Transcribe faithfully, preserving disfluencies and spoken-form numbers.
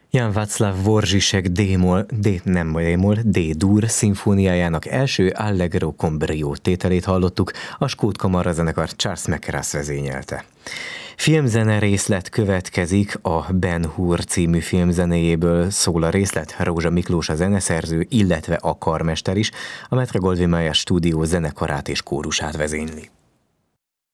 Jan Václav Dvořáček D-moll, D nem D-moll, D-dur szimfóniájának első Allegro con brio tételét hallottuk, a skót kamarazenekar Charles Mackerras vezényelte. Filmzene részlet következik, a Ben Hur című filmzenéjéből szól a részlet, Rózsa Miklós a zeneszerző, illetve a karmester is, a Metro-Goldwyn-Mayer stúdió zenekarát és kórusát vezényli.